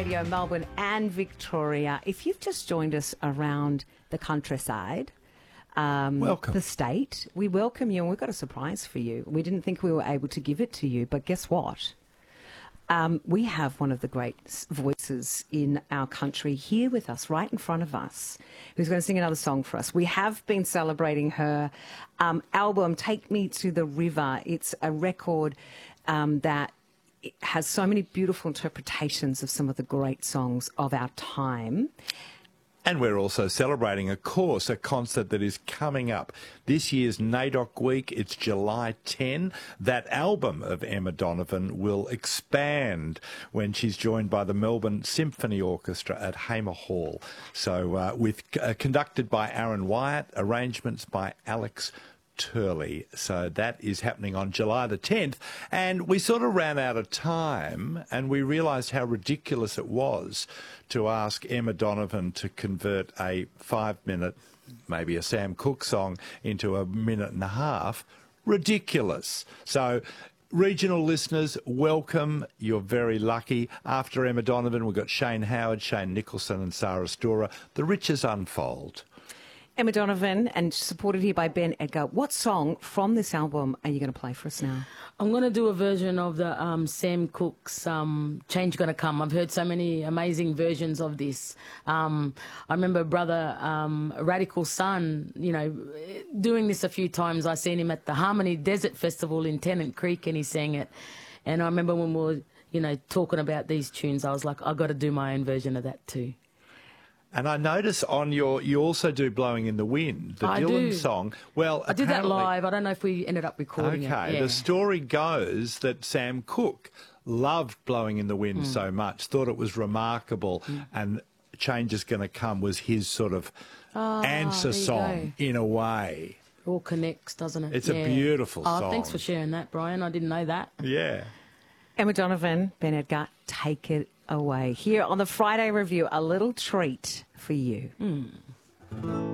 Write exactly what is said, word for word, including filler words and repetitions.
Radio Melbourne and Victoria. If you've just joined us around the countryside, um, welcome. the state, we welcome you, and we've got a surprise for you. We didn't think we were able to give it to you, but guess what? Um, we have one of the great voices in our country here with us, right in front of us, who's going to sing another song for us. We have been celebrating her um, album, Take Me to the River. It's a record um, that has so many beautiful interpretations of some of the great songs of our time. And we're also celebrating, of course, a concert that is coming up. This year's NAIDOC Week, it's July tenth. That album of Emma Donovan will expand when she's joined by the Melbourne Symphony Orchestra at Hamer Hall. So, uh, with uh, conducted by Aaron Wyatt, arrangements by Alex Turley. So that is happening on July the tenth. And we sort of ran out of time, and we realised how ridiculous it was to ask Emma Donovan to convert a five-minute, maybe a Sam Cooke song, into a minute and a half. Ridiculous. So regional listeners, welcome. You're very lucky. After Emma Donovan, we've got Shane Howard, Shane Nicholson and Sarah Stora. The riches unfold. Emma Donovan, and supported here by Ben Edgar. What song from this album are you going to play for us now? I'm going to do a version of the um, Sam Cooke's um, Change Gonna Come. I've heard so many amazing versions of this. Um, I remember Brother um, Radical Sun, you know, doing this a few times. I seen him at the Harmony Desert Festival in Tennant Creek, and he sang it. And I remember when we were, you know, talking about these tunes, I was like, I've got to do my own version of that too. And I notice on your, you also do Blowing in the Wind, the I Dylan do. song. Well, I did that live. I don't know if we ended up recording okay, it. Okay, yeah. The story goes that Sam Cooke loved Blowing in the Wind mm. so much, thought it was remarkable, mm. and Change Is Gonna Come was his sort of oh, answer song in a way. It all connects, doesn't it? It's yeah. a beautiful oh, song. Thanks for sharing that, Brian. I didn't know that. Yeah. Emma Donovan, Ben Edgar, take it away. Here on the Friday Review, a little treat for you. Mm.